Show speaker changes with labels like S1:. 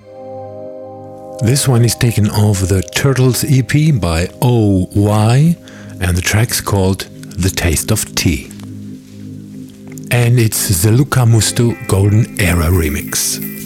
S1: This one is taken off the Turtles EP by OY, and the track's called The Taste of Tea. And it's the Luca Musto Golden Era remix.